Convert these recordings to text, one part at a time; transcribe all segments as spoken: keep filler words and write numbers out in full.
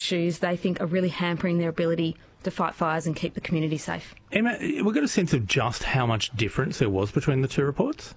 issues they think are really hampering their ability to fight fires and keep the community safe. Emma, we got a sense of just how much difference there was between the two reports?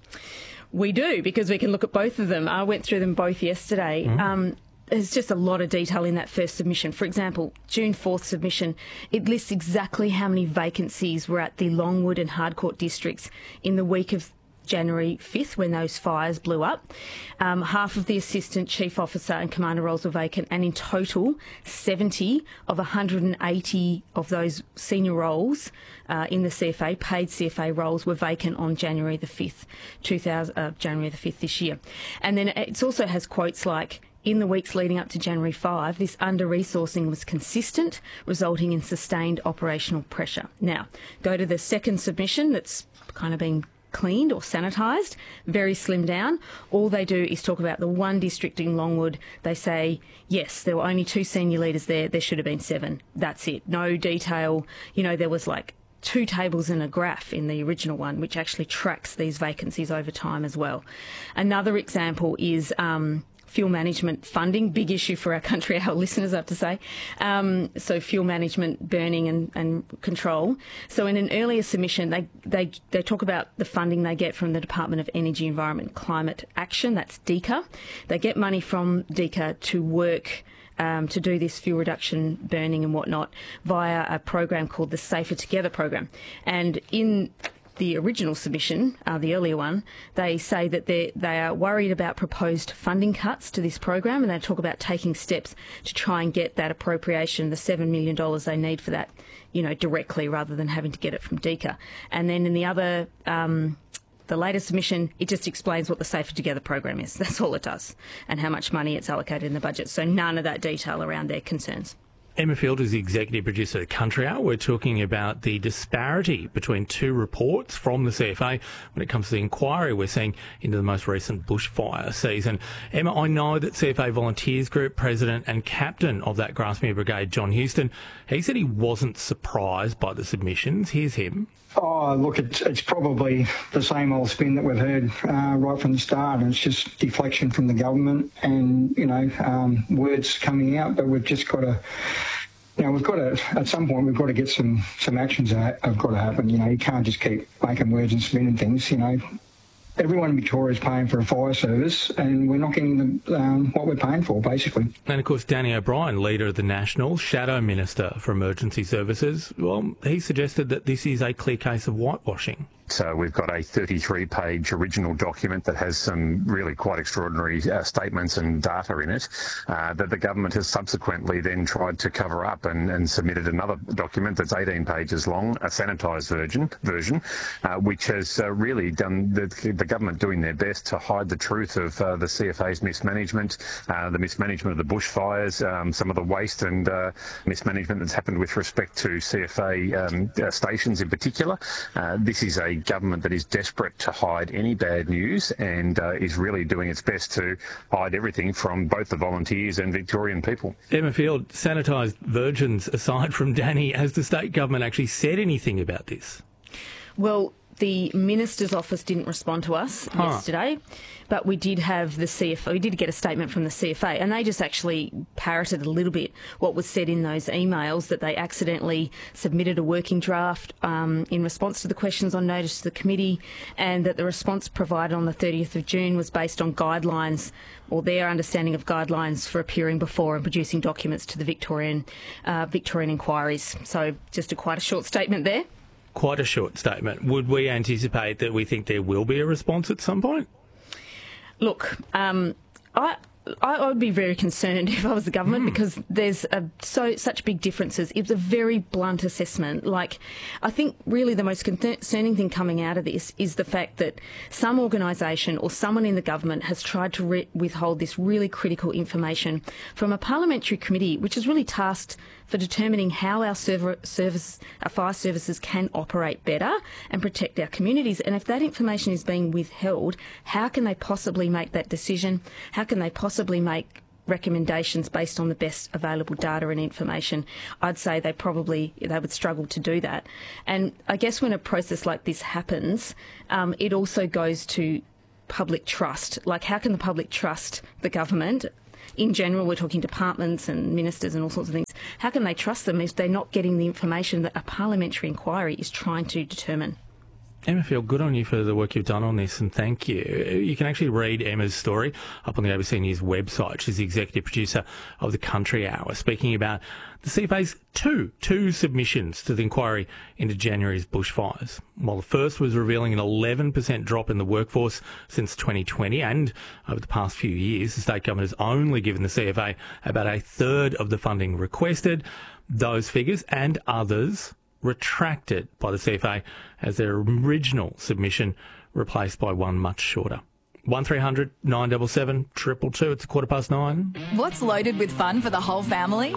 We do, because we can look at both of them. I went through them both yesterday. Mm. Um, there's just a lot of detail in that first submission. For example, June fourth submission, it lists exactly how many vacancies were at the Longwood and Hardcourt districts in the week of January fifth, when those fires blew up. Um, half of the assistant chief officer and commander roles were vacant, and in total, seventy of one hundred eighty of those senior roles uh, in the C F A, paid C F A roles, were vacant on January the fifth, two thousand, uh, January the fifth this year. And then it also has quotes like, in the weeks leading up to January fifth, this under-resourcing was consistent, resulting in sustained operational pressure. Now, go to the second submission that's kind of been cleaned or sanitised, very slimmed down. All they do is talk about the one district in Longwood. They say, yes, there were only two senior leaders there. There should have been seven. That's it. No detail. You know, there was like two tables and a graph in the original one, which actually tracks these vacancies over time as well. Another example is um, fuel management funding, big issue for our country, our listeners, I have to say. Um, so fuel management, burning and, and control. So in an earlier submission, they, they, they talk about the funding they get from the Department of Energy, Environment and Climate Action, that's DECA. They get money from DECA to work Um, to do this fuel reduction, burning and whatnot via a program called the Safer Together program. And in the original submission, uh, the earlier one, they say that they they are worried about proposed funding cuts to this program, and they talk about taking steps to try and get that appropriation, the seven million dollars they need for that, you know, directly rather than having to get it from DECA. And then in the other um, the latest submission, it just explains what the Safer Together program is. That's all it does, and how much money it's allocated in the budget. So none of that detail around their concerns. Emma Field is the executive producer of Country Hour. We're talking about the disparity between two reports from the C F A when it comes to the inquiry we're seeing into the most recent bushfire season. Emma, I know that C F A Volunteers Group president and captain of that Grasmere Brigade, John Houston, he said he wasn't surprised by the submissions. Here's him. Oh, look, it's, it's probably the same old spin that we've heard uh, right from the start, and it's just deflection from the government and, you know, um, words coming out, but we've just got to, you know, we've got to, at some point, we've got to get some, some actions that have got to happen. You know, you can't just keep making words and spinning things, you know. Everyone in Victoria is paying for a fire service, and we're not getting the, um, what we're paying for, basically. And, of course, Danny O'Brien, leader of the National, Shadow Minister for Emergency Services, well, he suggested that this is a clear case of whitewashing. So we've got a thirty-three page original document that has some really quite extraordinary uh, statements and data in it uh, that the government has subsequently then tried to cover up and, and submitted another document that's eighteen pages long, a sanitised version, version uh, which has uh, really done the, the government doing their best to hide the truth of uh, the C F A's mismanagement, uh, the mismanagement of the bushfires, um, some of the waste and uh, mismanagement that's happened with respect to C F A um, uh, stations in particular. Uh, this is a government that is desperate to hide any bad news and uh, is really doing its best to hide everything from both the volunteers and Victorian people. Emma Field, sanitised versions aside from Danny, has the state government actually said anything about this? Well, the Minister's office didn't respond to us huh. yesterday, but we did have the C F A, we did get a statement from the C F A, and they just actually parroted a little bit what was said in those emails, that they accidentally submitted a working draft um, in response to the questions on notice to the committee, and that the response provided on the thirtieth of June was based on guidelines, or their understanding of guidelines for appearing before and producing documents to the Victorian uh, Victorian inquiries. So just a quite a short statement there. Quite a short statement. Would we anticipate that we think there will be a response at some point? Look, um, I... I would be very concerned if I was the government, mm. because there's a, so such big differences. It was a very blunt assessment. Like, I think really the most concerning thing coming out of this is the fact that some organisation or someone in the government has tried to re- withhold this really critical information from a parliamentary committee, which is really tasked for determining how our server service, our fire services can operate better and protect our communities. And if that information is being withheld, how can they possibly make that decision? How can they possibly make recommendations based on the best available data and information? I'd say they probably, they would struggle to do that. And I guess when a process like this happens, um, it also goes to public trust. Like, how can the public trust the government in general, we're talking departments and ministers and all sorts of things. How can they trust them if they're not getting the information that a parliamentary inquiry is trying to determine? Emma Field, good on you for the work you've done on this, and thank you. You can actually read Emma's story up on the A B C News website. She's the executive producer of the Country Hour, speaking about the C F A's two, two submissions to the inquiry into January's bushfires. While the first was revealing an eleven percent drop in the workforce since twenty twenty, and over the past few years, the state government has only given the C F A about a third of the funding requested. Those figures and others retracted by the C F A as their original submission replaced by one much shorter. one three hundred nine seven seven two two two. It's a quarter past nine. What's loaded with fun for the whole family?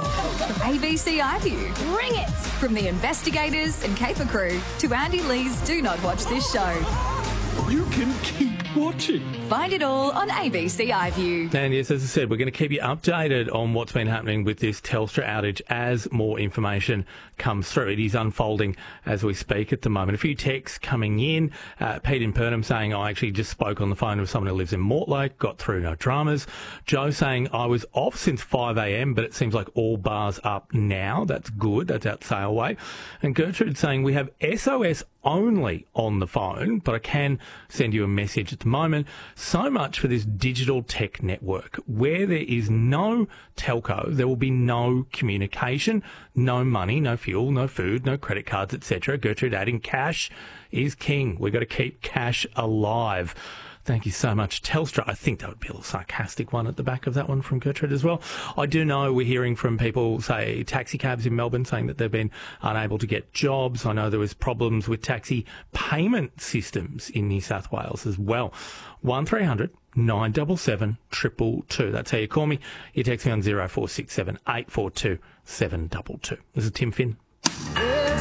A B C iView. Bring it! From the investigators and caper crew to Andy Lee's Do Not Watch This Show. You can keep watching. Find it all on A B C iView. And yes, as I said, we're going to keep you updated on what's been happening with this Telstra outage as more information comes through. It is unfolding as we speak at the moment. A few texts coming in. Uh, Pete in Purnham saying, I actually just spoke on the phone with someone who lives in Mortlake, got through, no dramas. Joe saying, I was off since five a.m, but it seems like all bars up now. That's good. That's out Sailway. And Gertrude saying, we have S O S only on the phone, but I can send you a message at the moment. So much for this digital tech network. Where there is no telco, there will be no communication, no money, no fuel, no food, no credit cards, et cetera. Gertrude adding, cash is king. We've got to keep cash alive. Thank you so much, Telstra. I think that would be a little sarcastic one at the back of that one from Gertrude as well. I do know we're hearing from people, say, taxi cabs in Melbourne, saying that they've been unable to get jobs. I know there was problems with taxi payment systems in New South Wales as well. one three hundred nine seven seven two two two. That's how you call me. You text me on zero four six seven eight four two seven two two. This is Tim Finn.